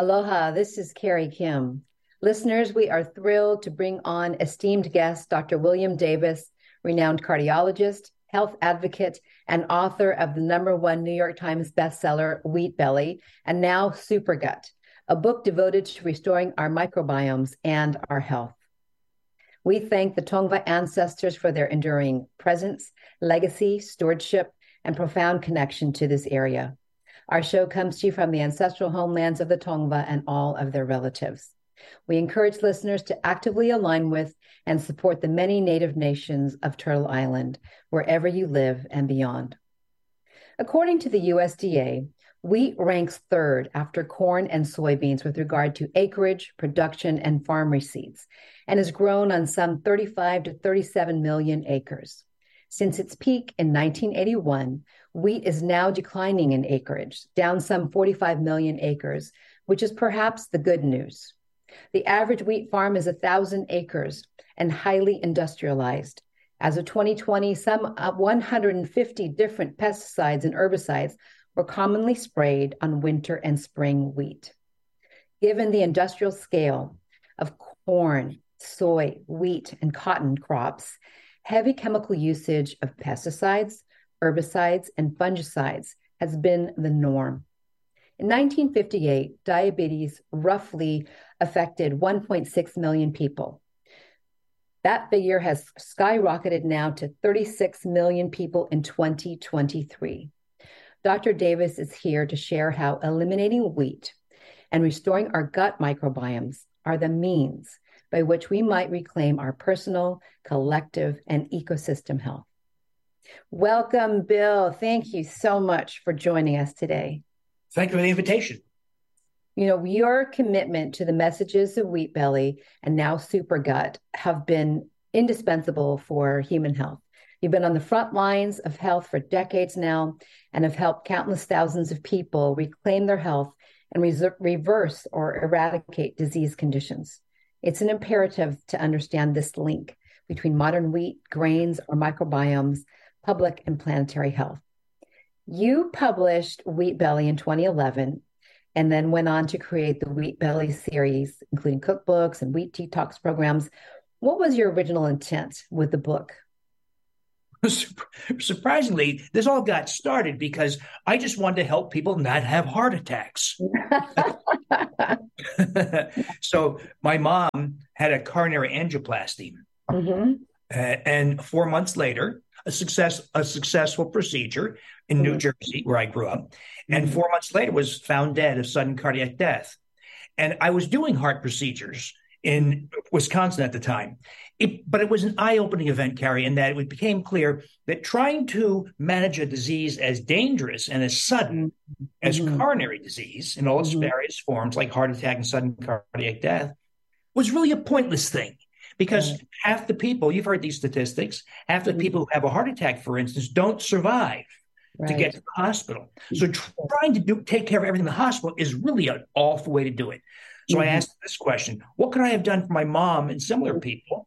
Aloha, this is Carrie Kim. Listeners, we are thrilled to bring on esteemed guest Dr. William Davis, renowned cardiologist, health advocate, and author of the #1 New York Times bestseller, Wheat Belly, and now Supergut, a book devoted to restoring our microbiomes and our health. We thank the Tongva ancestors for their enduring presence, legacy, stewardship, and profound connection to this area. Our show comes to you from the ancestral homelands of the Tongva and all of their relatives. We encourage listeners to actively align with and support the many native nations of Turtle Island, wherever you live and beyond. According to the USDA, wheat ranks third after corn and soybeans with regard to acreage, production, and farm receipts, and has grown on some 35 to 37 million acres. Since its peak in 1981, wheat is now declining in acreage, down some 45 million acres, which is perhaps the good news. The average wheat farm is 1,000 acres and highly industrialized. As of 2020, some 150 different pesticides and herbicides were commonly sprayed on winter and spring wheat. Given the industrial scale of corn, soy, wheat, and cotton crops, heavy chemical usage of pesticides, herbicides, and fungicides has been the norm. In 1958, diabetes roughly affected 1.6 million people. That figure has skyrocketed now to 36 million people in 2023. Dr. Davis is here to share how eliminating wheat and restoring our gut microbiomes are the means by which we might reclaim our personal, collective, and ecosystem health. Welcome, Bill. Thank you so much for joining us today. Thank you for the invitation. You know, your commitment to the messages of Wheat Belly and now Supergut have been indispensable for human health. You've been on the front lines of health for decades now and have helped countless thousands of people reclaim their health and reverse or eradicate disease conditions. It's an imperative to understand this link between modern wheat, grains, or microbiomes, public and planetary health. You published Wheat Belly in 2011 and then went on to create the Wheat Belly series, including cookbooks and wheat detox programs. What was your original intent with the book? Surprisingly, this all got started because I just wanted to help people not have heart attacks. So my mom had a coronary angioplasty, and 4 months later, a successful procedure in New Jersey, where I grew up, and 4 months later was found dead of sudden cardiac death. And I was doing heart procedures in Wisconsin at the time. But it was an eye-opening event, Carrie, in that it became clear that trying to manage a disease as dangerous and as sudden as coronary disease in all its various forms, like heart attack and sudden cardiac death, was really a pointless thing. Because half the people, you've heard these statistics, half the people who have a heart attack, for instance, don't survive to get to the hospital. So trying to take care of everything in the hospital is really an awful way to do it. So I asked this question: what could I have done for my mom and similar people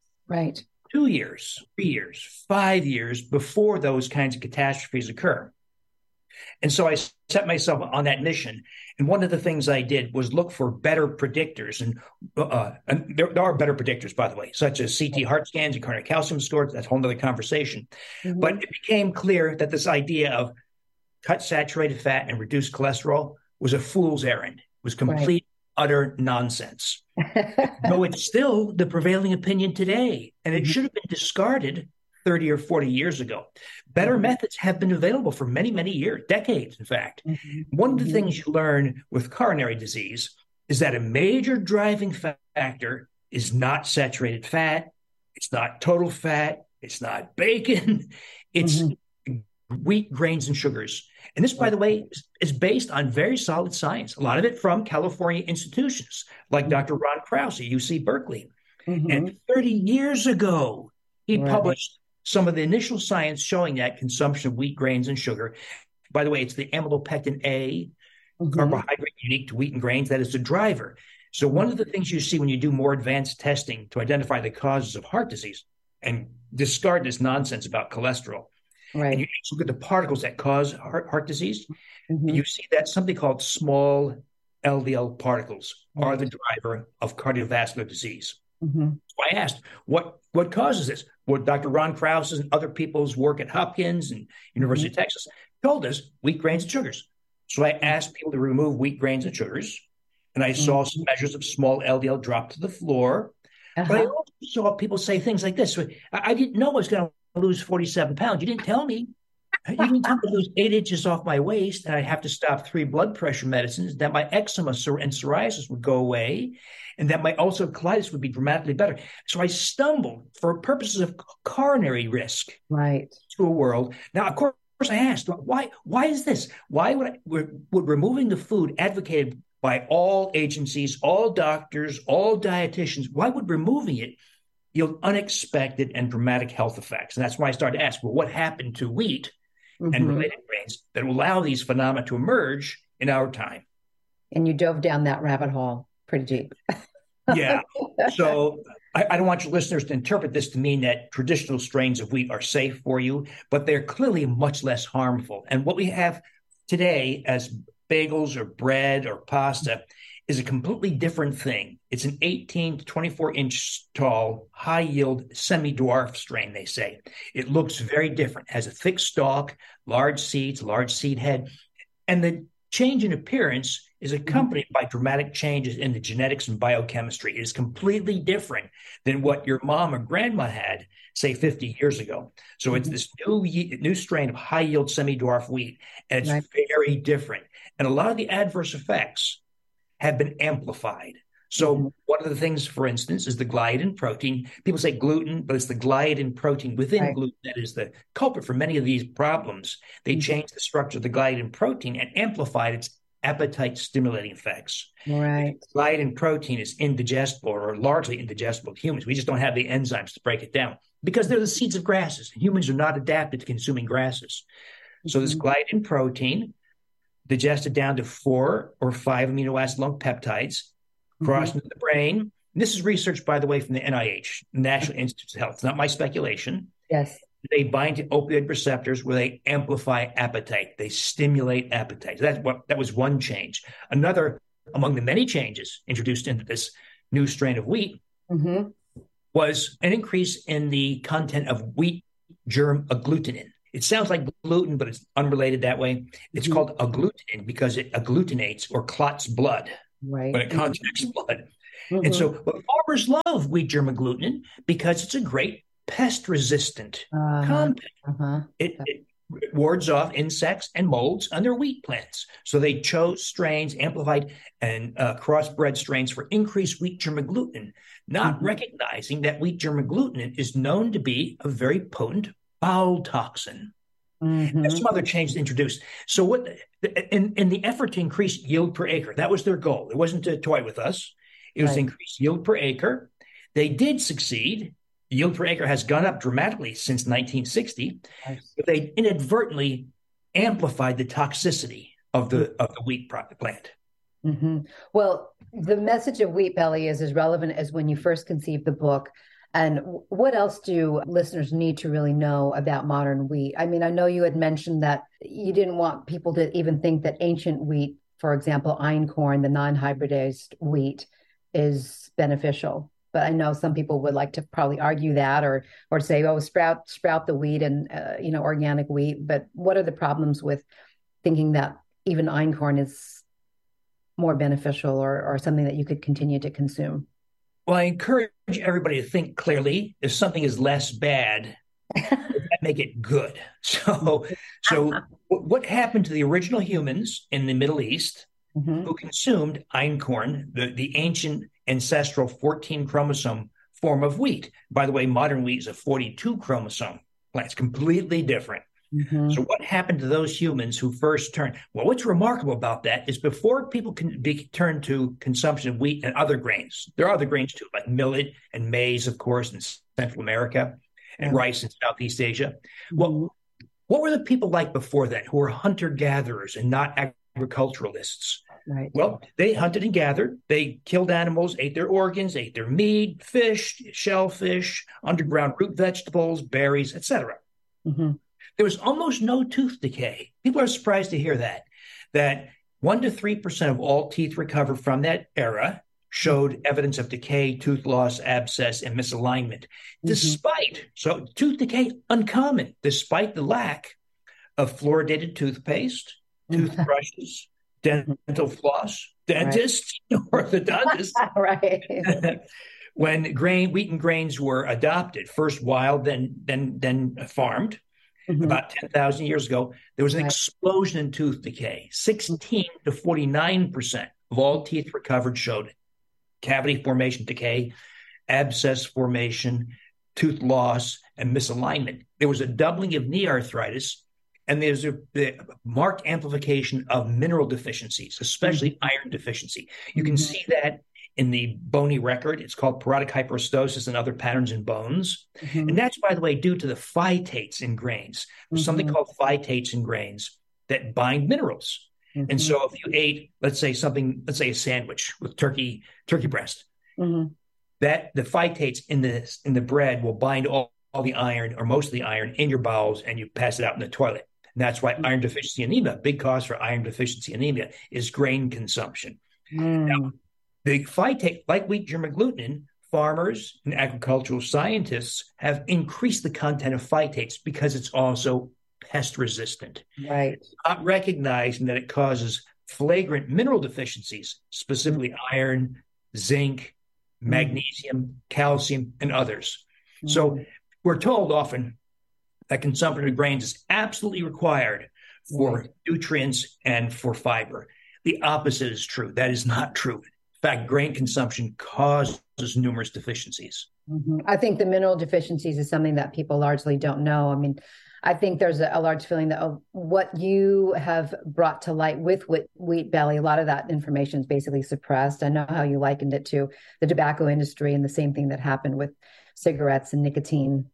2 years, 3 years, 5 years before those kinds of catastrophes occur? And so I set myself on that mission. And one of the things I did was look for better predictors. And there are better predictors, by the way, such as CT heart scans and coronary calcium scores. That's a whole other conversation. But it became clear that this idea of cut saturated fat and reduce cholesterol was a fool's errand. It was complete, utter nonsense. Though it's still the prevailing opinion today, and it should have been discarded 30 or 40 years ago. Better methods have been available for many, many years, decades, in fact. One of the things you learn with coronary disease is that a major driving factor is not saturated fat, it's not total fat, it's not bacon, it's wheat, grains, and sugars. And this, by the way, is based on very solid science, a lot of it from California institutions like Dr. Ron Krause at UC Berkeley. And 30 years ago, he published some of the initial science showing that consumption of wheat, grains, and sugar. By the way, it's the amylopectin A carbohydrate unique to wheat and grains that is the driver. So one of the things you see when you do more advanced testing to identify the causes of heart disease and discard this nonsense about cholesterol, and you look at the particles that cause heart disease, you see that something called small LDL particles are the driver of cardiovascular disease. So I asked, what causes this? What Dr. Ron Krause's and other people's work at Hopkins and University of Texas told us: wheat grains and sugars. So I asked people to remove wheat grains and sugars, and I saw some measures of small LDL drop to the floor. But I also saw people say things like this: I didn't know I was going to lose 47 pounds. You didn't tell me. You didn't tell me to lose 8 inches off my waist, and I'd have to stop 3 blood pressure medicines, that my eczema and psoriasis would go away, and that my ulcerative colitis would be dramatically better. So I stumbled for purposes of coronary risk to a world. Now, of course, I asked, why is this? Why would removing the food advocated by all agencies, all doctors, all dietitians, why would removing it yield unexpected and dramatic health effects? And that's why I started to ask, well, what happened to wheat and related grains that will allow these phenomena to emerge in our time? And you dove down that rabbit hole pretty deep. Yeah. So I don't want your listeners to interpret this to mean that traditional strains of wheat are safe for you, but they're clearly much less harmful. And what we have today as bagels or bread or pasta is a completely different thing. It's an 18 to 24 inch tall, high yield, semi-dwarf strain, they say. It looks very different, has a thick stalk, large seeds, large seed head. And the change in appearance is accompanied by dramatic changes in the genetics and biochemistry. It is completely different than what your mom or grandma had, say, 50 years ago. So it's this new strain of high yield semi-dwarf wheat, and it's very different. And a lot of the adverse effects have been amplified. So one of the things, for instance, is the gliadin protein. People say gluten, but it's the gliadin protein within gluten that is the culprit for many of these problems. They changed the structure of the gliadin protein and amplified its appetite-stimulating effects. Right. Gliadin protein is indigestible or largely indigestible to humans. We just don't have the enzymes to break it down because they're the seeds of grasses. Humans are not adapted to consuming grasses. So this gliadin protein digested down to 4 or 5 amino acid long peptides, crossed into the brain. And this is research, by the way, from the NIH, National Institutes of Health. It's not my speculation. Yes. They bind to opioid receptors where they amplify appetite. They stimulate appetite. That was one change. Another, among the many changes introduced into this new strain of wheat, was an increase in the content of wheat germ agglutinin. It sounds like gluten, but it's unrelated that way. It's called agglutinin because it agglutinates or clots blood when it contacts blood. And so farmers love wheat germ agglutinin because it's a great pest-resistant compound. It wards off insects and molds on their wheat plants. So they chose strains, amplified and crossbred strains for increased wheat germ agglutinin, not recognizing that wheat germ agglutinin is known to be a very potent bowel toxin. There's some other changes introduced. So what in the effort to increase yield per acre, that was their goal. It wasn't to toy with us. It was to increase yield per acre. They did succeed. Yield per acre has gone up dramatically since 1960, but they inadvertently amplified the toxicity of the wheat plant. Well, the message of Wheat Belly is as relevant as when you first conceived the book. And what else do listeners need to really know about modern wheat? I mean, I know you had mentioned that you didn't want people to even think that ancient wheat, for example, einkorn, the non-hybridized wheat, is beneficial. But I know some people would like to probably argue that or say, oh, sprout the wheat and, organic wheat. But what are the problems with thinking that even einkorn is more beneficial or something that you could continue to consume? Well, I encourage everybody to think clearly. If something is less bad, make it good. So what happened to the original humans in the Middle East who consumed einkorn, the ancient ancestral 14 chromosome form of wheat? By the way, modern wheat is a 42 chromosome plant. It's completely different. So what happened to those humans who first turned? Well, what's remarkable about that is before people can turn to consumption of wheat and other grains, there are other grains too, like millet and maize, of course, in Central America, and rice in Southeast Asia. Well, what were the people like before then who were hunter-gatherers and not agriculturalists? Well, they hunted and gathered. They killed animals, ate their organs, ate their meat, fish, shellfish, underground root vegetables, berries, etc. There was almost no tooth decay. People are surprised to hear that 1 to 3% of all teeth recovered from that era showed evidence of decay, tooth loss, abscess, and misalignment. So tooth decay, uncommon, despite the lack of fluoridated toothpaste, toothbrushes, dental floss, dentists, orthodontists. Right. When wheaten grains were adopted, first wild, then farmed, about 10,000 years ago, there was an explosion in tooth decay. 16 to 49% of all teeth recovered showed cavity formation decay, abscess formation, tooth loss, and misalignment. There was a doubling of knee arthritis, and there's a marked amplification of mineral deficiencies, especially iron deficiency. You can see that in the bony record. It's called parodic hyperostosis and other patterns in bones. And that's, by the way, due to the phytates in grains. There's something called phytates in grains that bind minerals. And so if you ate, let's say a sandwich with turkey breast, that the phytates in the bread will bind all the iron or most of the iron in your bowels, and you pass it out in the toilet. And that's why iron deficiency anemia, big cause for iron deficiency anemia, is grain consumption. Now, the phytate, like wheat germ agglutinin, farmers and agricultural scientists have increased the content of phytates because it's also pest resistant. Right. Not recognizing that it causes flagrant mineral deficiencies, specifically iron, zinc, magnesium, calcium, and others. So we're told often that consumption of grains is absolutely required for nutrients and for fiber. The opposite is true. That is not true. In fact, grain consumption causes numerous deficiencies. I think the mineral deficiencies is something that people largely don't know. I mean, I think there's a large feeling that what you have brought to light with Wheat Belly, a lot of that information is basically suppressed. I know how you likened it to the tobacco industry and the same thing that happened with cigarettes and nicotine.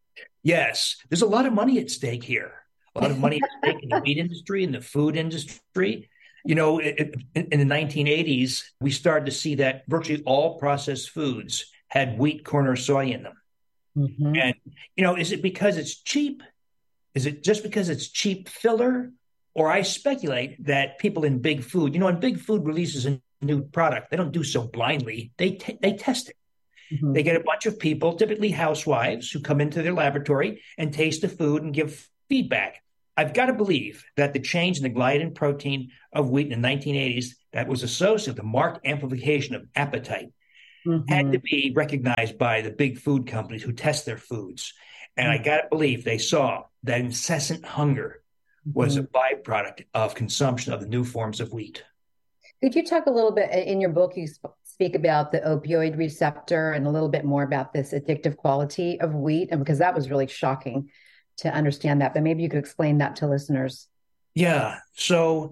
Yes, there's a lot of money at stake here. A lot of money at stake in the meat industry and the food industry. You know, in the 1980s, we started to see that virtually all processed foods had wheat, corn, or soy in them. And, you know, is it because it's cheap? Is it just because it's cheap filler? Or I speculate that people in big food, you know, when big food releases a new product, they don't do so blindly. They test it. They get a bunch of people, typically housewives, who come into their laboratory and taste the food and give feedback. I've got to believe that the change in the gliadin protein of wheat in the 1980s that was associated with the marked amplification of appetite had to be recognized by the big food companies who test their foods. And I got to believe they saw that incessant hunger was a byproduct of consumption of the new forms of wheat. Could you talk a little bit, in your book, you speak about the opioid receptor and a little bit more about this addictive quality of wheat, and because that was really shocking to understand that, but maybe you could explain that to listeners. Yeah. So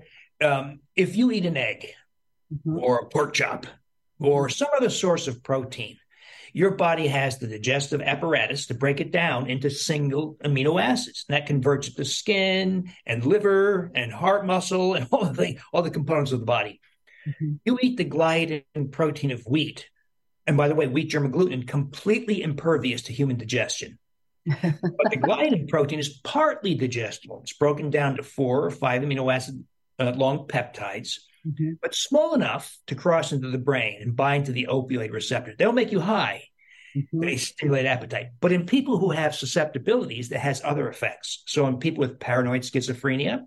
if you eat an egg or a pork chop or some other source of protein, your body has the digestive apparatus to break it down into single amino acids. And that converts it to skin and liver and heart muscle and all the components of the body. You eat the gliadin protein of wheat. And by the way, wheat germ agglutinin, completely impervious to human digestion. But the gliadin protein is partly digestible. It's broken down to 4 or 5 amino acid long peptides, but small enough to cross into the brain and bind to the opioid receptor. They'll make you high. They stimulate appetite. But in people who have susceptibilities, that has other effects. So in people with paranoid schizophrenia,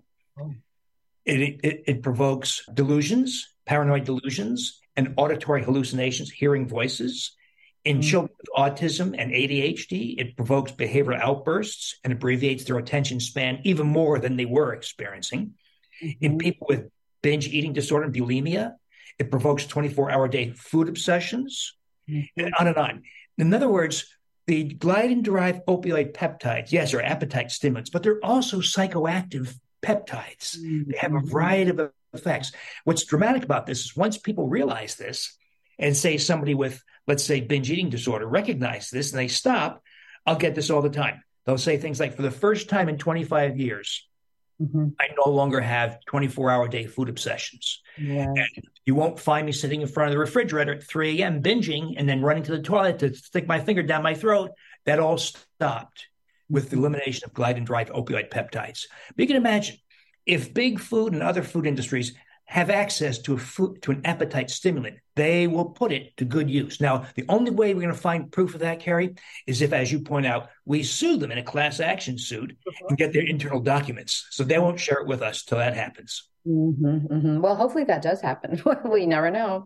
it provokes delusions, paranoid delusions, and auditory hallucinations, hearing voices. In children with autism and ADHD, it provokes behavioral outbursts and abbreviates their attention span even more than they were experiencing. In people with binge eating disorder and bulimia, it provokes 24-hour-a-day food obsessions, and on and on. In other words, the gliadin-derived opioid peptides, yes, are appetite stimulants, but they're also psychoactive peptides. They have a variety of effects. What's dramatic about this is once people realize this, and say somebody with, let's say, binge eating disorder recognize this and they stop, I'll get this all the time. They'll say things like, for the first time in 25 years, I no longer have 24-hour-a-day food obsessions. And you won't find me sitting in front of the refrigerator at 3 a.m. binging and then running to the toilet to stick my finger down my throat. That all stopped with the elimination of gliadin-derived opioid peptides. But you can imagine, if big food and other food industries have access to an appetite stimulant, they will put it to good use. Now, the only way we're going to find proof of that, Carrie, is if, as you point out, we sue them in a class action suit and get their internal documents. So they won't share it with us till that happens. Well, hopefully that does happen. We never know.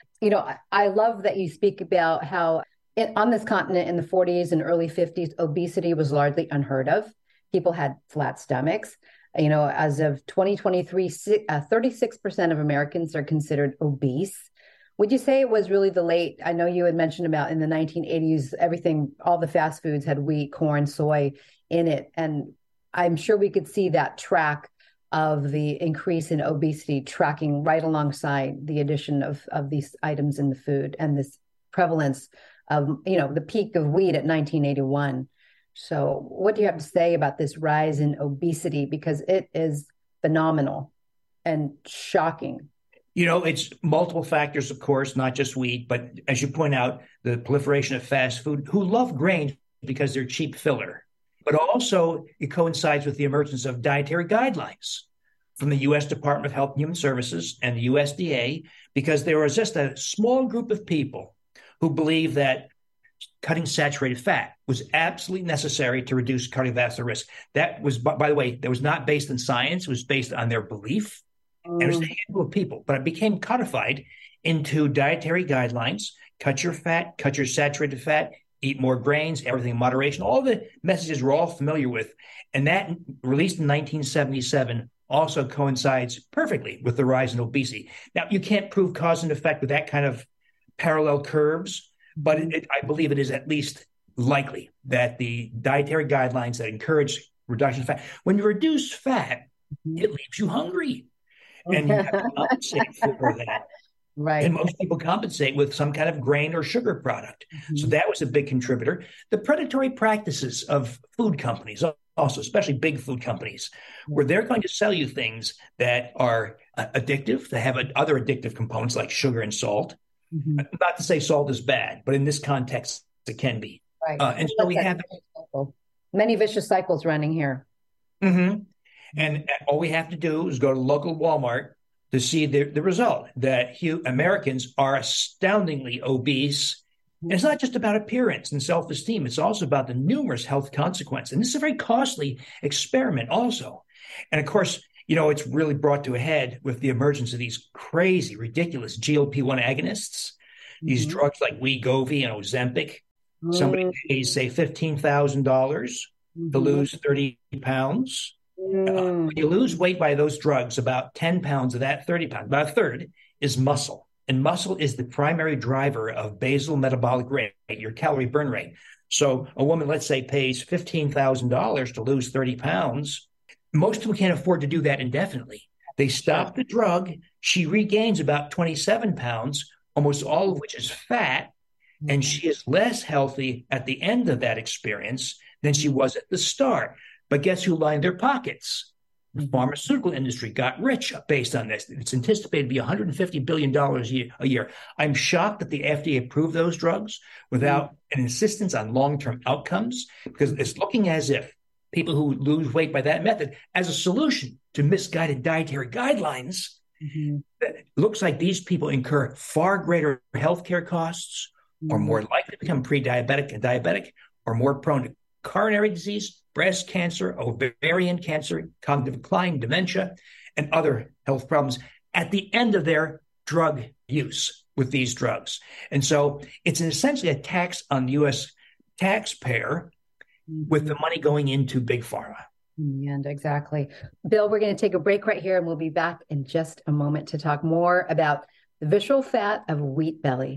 I love that you speak about how on this continent in the 40s and early 50s, obesity was largely unheard of. People had flat stomachs. As of 2023, 36% of Americans are considered obese. Would you say it was really I know you had mentioned about in the 1980s, all the fast foods had wheat, corn, soy in it. And I'm sure we could see that track of the increase in obesity tracking right alongside the addition of these items in the food and this prevalence of, the peak of wheat at 1981. So what do you have to say about this rise in obesity? Because it is phenomenal and shocking. It's multiple factors, of course, not just wheat, but as you point out, the proliferation of fast food, who love grains because they're cheap filler. But also it coincides with the emergence of dietary guidelines from the U.S. Department of Health and Human Services and the USDA, because there was just a small group of people who believed that cutting saturated fat was absolutely necessary to reduce cardiovascular risk. That was, by the way, that was not based on science. It was based on their belief. And it was a handful of people, but it became codified into dietary guidelines: cut your fat, cut your saturated fat, eat more grains, everything in moderation. All the messages we're all familiar with. And that, released in 1977, also coincides perfectly with the rise in obesity. Now, you can't prove cause and effect with that kind of parallel curves, but I believe it is at least likely that the dietary guidelines that encourage reduction of fat, when you reduce fat, it leaves you hungry. And you have to compensate for that. Right. And most people compensate with some kind of grain or sugar product. So that was a big contributor. The predatory practices of food companies, also, especially big food companies, where they're going to sell you things that are addictive, that have other addictive components like sugar and salt. Not to say salt is bad, but in this context, it can be. Right. And so we have many vicious cycles running here. And all we have to do is go to local Walmart to see the result, that Americans are astoundingly obese. And it's not just about appearance and self-esteem. It's also about the numerous health consequences. And this is a very costly experiment also. And of course, it's really brought to a head with the emergence of these crazy, ridiculous GLP-1 agonists, these drugs like Wegovy and Ozempic. Somebody pays, say, $15,000 to lose 30 pounds. When you lose weight by those drugs, about 10 pounds of that 30 pounds, about a third, is muscle. And muscle is the primary driver of basal metabolic rate, your calorie burn rate. So a woman, let's say, pays $15,000 to lose 30 pounds. Most people can't afford to do that indefinitely. They stop the drug. She regains about 27 pounds, almost all of which is fat. And she is less healthy at the end of that experience than she was at the start. But guess who lined their pockets? The pharmaceutical industry got rich based on this. It's anticipated to be $150 billion a year. I'm shocked that the FDA approved those drugs without an insistence on long-term outcomes, because it's looking as if people who lose weight by that method as a solution to misguided dietary guidelines, it looks like these people incur far greater healthcare costs, are more likely to become pre-diabetic and diabetic, or more prone to coronary disease, breast cancer, ovarian cancer, cognitive decline, dementia, and other health problems at the end of their drug use with these drugs. And so it's essentially a tax on the U.S. taxpayer with the money going into big pharma. And exactly. Bill, we're going to take a break right here, and we'll be back in just a moment to talk more about the visceral fat of wheat belly.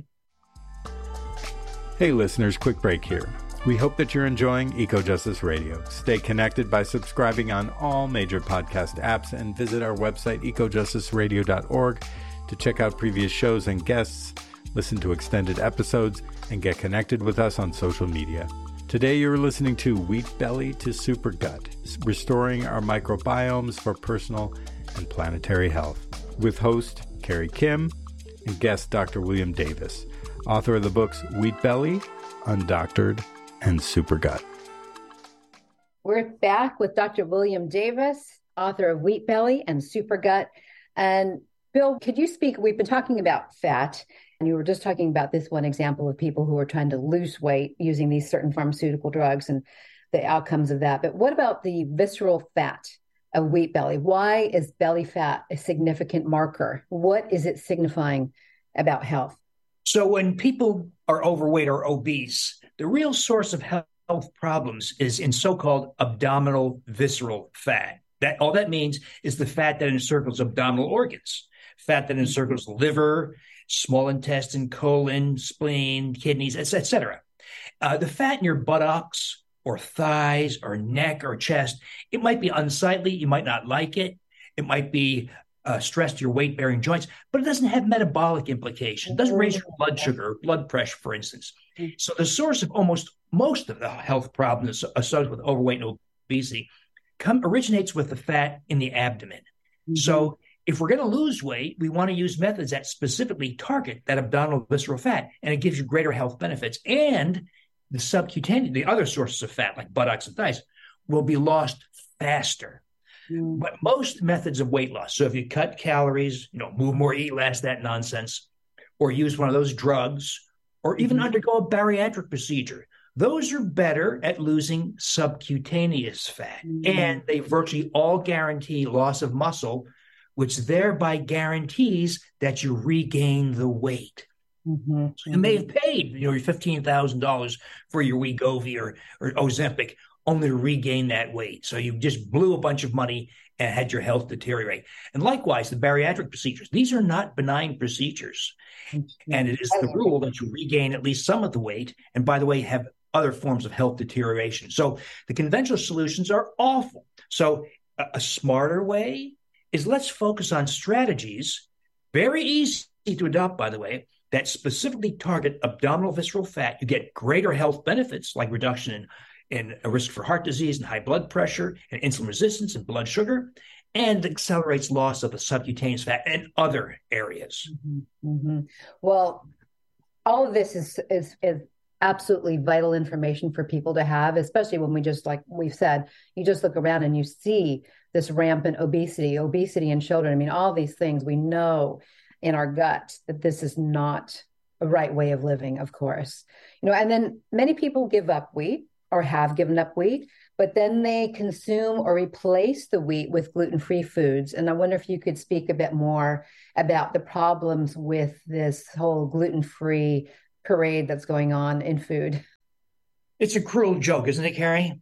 Hey listeners, quick break here. We hope that you're enjoying Eco Justice Radio. Stay connected by subscribing on all major podcast apps and visit our website, ecojusticeradio.org, to check out previous shows and guests, listen to extended episodes, and get connected with us on social media. Today you're listening to Wheat Belly to Super Gut, restoring our microbiomes for personal and planetary health, with host Carrie Kim and guest Dr. William Davis, author of the books Wheat Belly, Undoctored, and Super Gut. We're back with Dr. William Davis, author of Wheat Belly and Super Gut. And Bill, could you speak? We've been talking about fat, and you were just talking about this one example of people who are trying to lose weight using these certain pharmaceutical drugs and the outcomes of that. But what about the visceral fat of wheat belly? Why is belly fat a significant marker? What is it signifying about health? So when people are overweight or obese, the real source of health problems is in so-called abdominal visceral fat. That all that means is the fat that encircles abdominal organs, fat that encircles the liver, small intestine, colon, spleen, kidneys, etc. The fat in your buttocks or thighs or neck or chest, it might be unsightly. You might not like it. It might be stress to your weight-bearing joints, but it doesn't have metabolic implications. It doesn't raise your blood sugar, or blood pressure, for instance. So the source of almost most of the health problems associated with overweight and obesity originates with the fat in the abdomen. Mm-hmm. So if we're going to lose weight, we want to use methods that specifically target that abdominal visceral fat, and it gives you greater health benefits. And the subcutaneous, the other sources of fat, like buttocks and thighs, will be lost faster. Mm-hmm. But most methods of weight loss, so if you cut calories, move more, eat less, that nonsense, or use one of those drugs, or even undergo a bariatric procedure, those are better at losing subcutaneous fat. Mm-hmm. And they virtually all guarantee loss of muscle, which thereby guarantees that you regain the weight. Mm-hmm. So you may have paid, your $15,000 for your Wegovy or Ozempic, only to regain that weight. So you just blew a bunch of money and had your health deteriorate. And likewise, the bariatric procedures, these are not benign procedures. And it is the rule that you regain at least some of the weight. And by the way, have other forms of health deterioration. So the conventional solutions are awful. So a smarter way is let's focus on strategies, very easy to adopt, by the way, that specifically target abdominal visceral fat. You get greater health benefits like reduction in a risk for heart disease and high blood pressure and insulin resistance and blood sugar, and accelerates loss of the subcutaneous fat in other areas. Mm-hmm. Mm-hmm. Well, all of this is absolutely vital information for people to have, especially when we just, like we've said, you just look around and you see this rampant obesity in children. I mean, all these things we know in our gut that this is not a right way of living, of course. And then many people give up wheat or have given up wheat, but then they consume or replace the wheat with gluten-free foods. And I wonder if you could speak a bit more about the problems with this whole gluten-free parade that's going on in food. It's a cruel joke, isn't it, Carrie?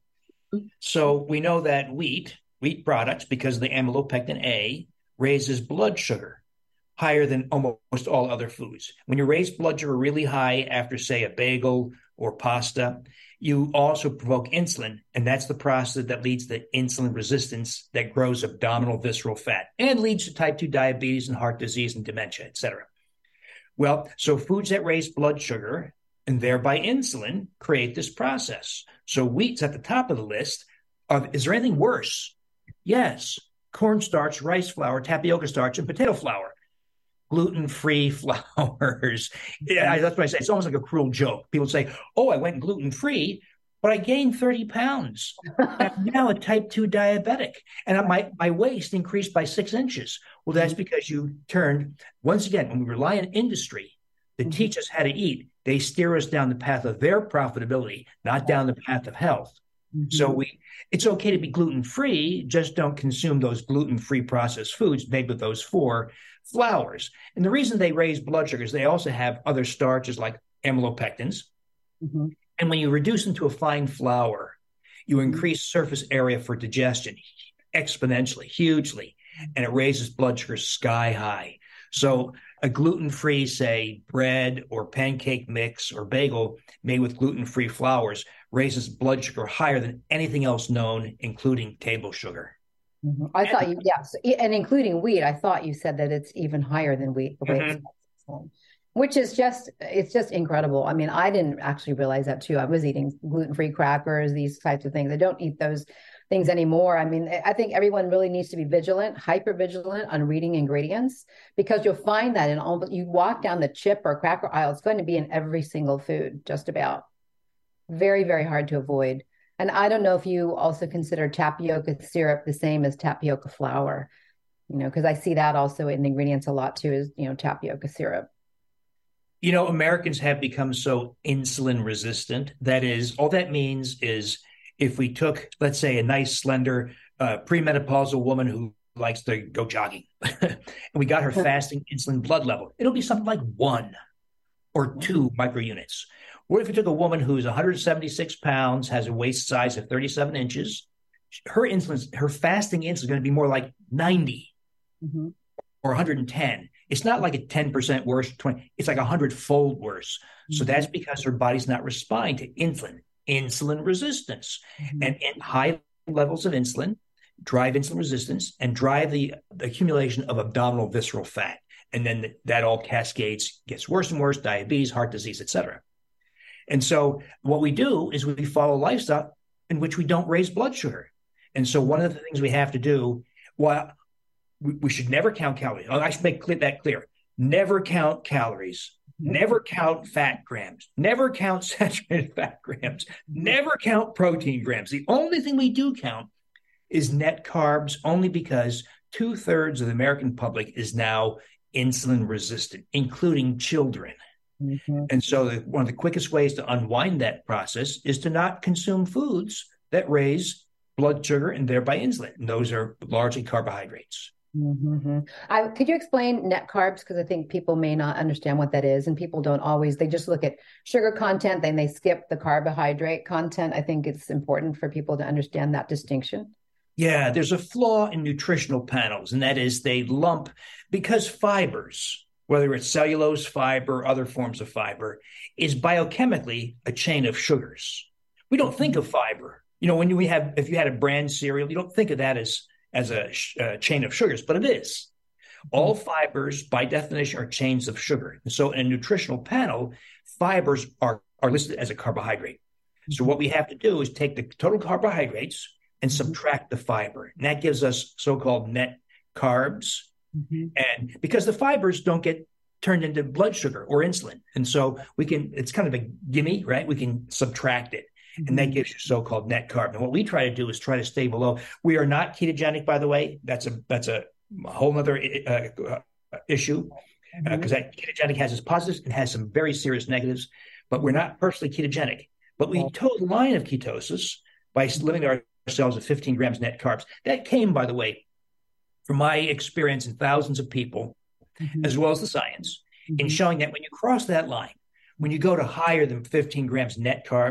So we know that wheat products, because of the amylopectin A, raises blood sugar higher than almost all other foods. When you raise blood sugar really high after, say, a bagel or pasta, you also provoke insulin, and that's the process that leads to insulin resistance that grows abdominal visceral fat and leads to type 2 diabetes and heart disease and dementia, etc. Well, so foods that raise blood sugar and thereby insulin create this process. So wheat's at the top of the list. Is there anything worse? Yes. Cornstarch, rice flour, tapioca starch, and potato flour. Gluten-free flours. Yeah, that's what I say. It's almost like a cruel joke. People say, oh, I went gluten-free, but I gained 30 pounds. I'm now a type 2 diabetic, and my waist increased by 6 inches. Well, that's because you turned, once again, when we rely on industry to teach us how to eat, they steer us down the path of their profitability, not down the path of health. Mm-hmm. So it's okay to be gluten-free, just don't consume those gluten-free processed foods made with those 4 flours. And the reason they raise blood sugars, they also have other starches like amylopectins. Mm-hmm. And when you reduce them to a fine flour, you increase surface area for digestion exponentially, hugely, and it raises blood sugar sky high. So a gluten-free, say, bread or pancake mix or bagel made with gluten-free flours raises blood sugar higher than anything else known, including table sugar. Mm-hmm. I thought and including wheat, I thought you said that it's even higher than wheat, the way it's which is it's just incredible. I mean, I didn't actually realize that too. I was eating gluten-free crackers, these types of things. I don't eat those things anymore. I mean, I think everyone really needs to be vigilant, hyper vigilant on reading ingredients, because you'll find that you walk down the chip or cracker aisle, it's going to be in every single food, just about. Very, very hard to avoid. And I don't know if you also consider tapioca syrup the same as tapioca flour. because I see that also in the ingredients a lot too, is, tapioca syrup. Americans have become so insulin resistant. That is, all that means is if we took, let's say, a nice, slender, premenopausal woman who likes to go jogging, and we got her fasting insulin blood level, it'll be something like 1 or 2 microunits. What if we took a woman who's 176 pounds, has a waist size of 37 inches? Her fasting insulin is going to be more like 90 or 110. It's not like a 10% worse, 20. It's like 100-fold worse. So that's because her body's not responding to insulin resistance. And high levels of insulin drive insulin resistance and drive the accumulation of abdominal visceral fat. And then that all cascades, gets worse and worse, diabetes, heart disease, et cetera. And so what we do is we follow a lifestyle in which we don't raise blood sugar. And so one of the things we have to do, we should never count calories. I should make that clear. Never count calories. Never count fat grams. Never count saturated fat grams. Never count protein grams. The only thing we do count is net carbs, only because 2/3 of the American public is now insulin resistant, including children. And so one of the quickest ways to unwind that process is to not consume foods that raise blood sugar and thereby insulin. And those are largely carbohydrates. Could you explain net carbs? Because I think people may not understand what that is, and people don't always, they just look at sugar content, then they skip the carbohydrate content. I think it's important for people to understand that distinction. Yeah, there's a flaw in nutritional panels, and that is they lump, because fibers, whether it's cellulose fiber, other forms of fiber, is biochemically a chain of sugars. We don't think of fiber. If you had a bran cereal, you don't think of that as a chain of sugars, but it is. All fibers, by definition, are chains of sugar. And so in a nutritional panel, fibers are listed as a carbohydrate. So what we have to do is take the total carbohydrates and subtract the fiber. And that gives us so-called net carbs. And because the fibers don't get turned into blood sugar or insulin. And so it's kind of a gimme, right? We can subtract it. And that gives you so-called net carb. And what we try to do is try to stay below. We are not ketogenic, by the way. That's a whole other issue, because that ketogenic has its positives and has some very serious negatives. But we're not personally ketogenic. But we toe the line of ketosis by limiting ourselves at 15 grams net carbs. That came, by the way, from my experience in thousands of people, as well as the science, in showing that when you cross that line, when you go to higher than 15 grams net carbs,